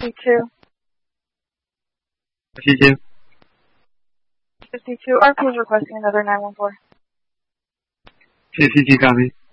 52. 52. 52. RP is requesting another 914. 52 copy.